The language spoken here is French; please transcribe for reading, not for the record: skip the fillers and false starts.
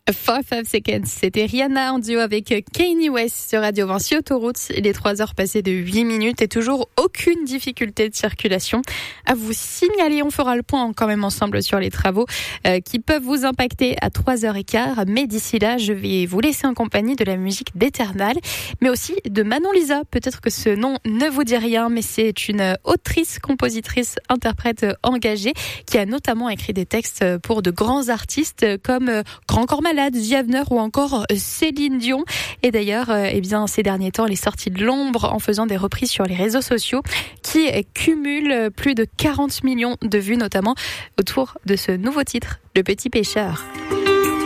5 Seconds, c'était Rihanna en duo avec Kanye West sur Radio 20 sur Autoroute. Il est 3h passées de 8 minutes et toujours aucune difficulté de circulation à vous signaler. On fera le point quand même ensemble sur les travaux qui peuvent vous impacter à 3h15. Mais d'ici là, je vais vous laisser en compagnie de la musique d'Eternal, mais aussi de Manon Lisa. Peut-être que ce nom ne vous dit rien, mais c'est une autrice, compositrice, interprète engagée qui a notamment écrit des textes pour de grands artistes comme Grand Corps Malade, Diavner ou encore Céline Dion. Et d'ailleurs, ces derniers temps, elle est sortie de l'ombre en faisant des reprises sur les réseaux sociaux qui cumulent plus de 40 millions de vues, notamment autour de ce nouveau titre, Le Petit Pêcheur.